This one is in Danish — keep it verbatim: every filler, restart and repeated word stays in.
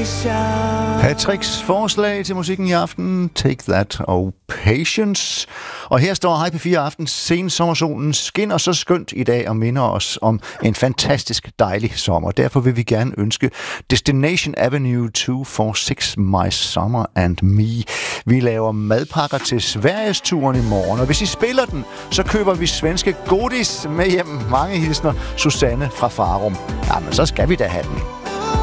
Patricks forslag til musikken i aften, Take That og Patience. Og her står Hej P fire Aften. Sensommersolen skinner så skønt i dag og minder os om en fantastisk dejlig sommer. Derfor vil vi gerne ønske Destination Avenue to four six My Summer and Me. Vi laver madpakker til Sverigesturen i morgen, og hvis I spiller den, så køber vi svenske godis med hjem. Mange hilsner, Susanne fra Farum. Jamen, så skal vi da have den.